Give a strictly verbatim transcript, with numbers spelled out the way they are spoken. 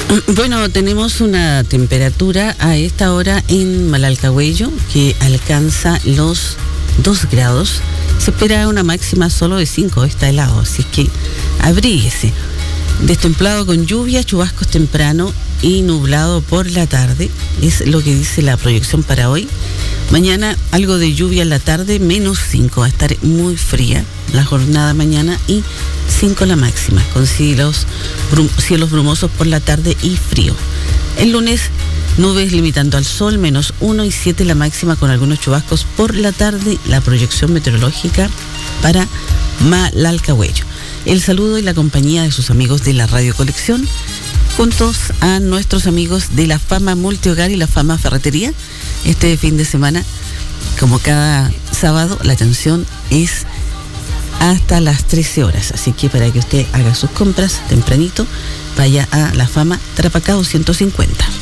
Bueno, tenemos una temperatura a esta hora en Malalcahuello que alcanza los dos grados. Se espera una máxima solo de cinco, está helado, así es que abríguese. Destemplado con lluvia, chubascos temprano y nublado por la tarde, es lo que dice la proyección para hoy. Mañana algo de lluvia en la tarde, menos cinco, va a estar muy fría la jornada mañana y cinco la máxima, con cielos, brum, cielos brumosos por la tarde y frío. El lunes, nubes limitando al sol, menos uno y siete la máxima con algunos chubascos por la tarde, la proyección meteorológica para Malalcahuello. El saludo y la compañía de sus amigos de la Radio Colección, juntos a nuestros amigos de la Fama Multihogar y la Fama Ferretería. Este fin de semana, como cada sábado, la atención es hasta las trece horas, así que para que usted haga sus compras tempranito, vaya a la Fama Tarapacá doscientos cincuenta.